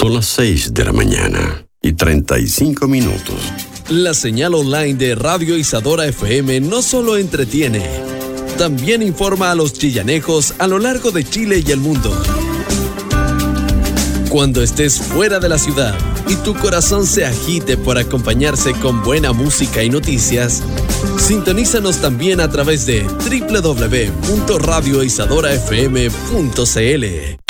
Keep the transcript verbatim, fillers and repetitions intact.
Son las seis de la mañana y treinta y cinco minutos. La señal online de Radio Isadora F M no solo entretiene, también informa a los chillanejos a lo largo de Chile y el mundo. Cuando estés fuera de la ciudad y tu corazón se agite por acompañarse con buena música y noticias, sintonízanos también a través de doble u doble u doble u punto radio isadora f m punto c l.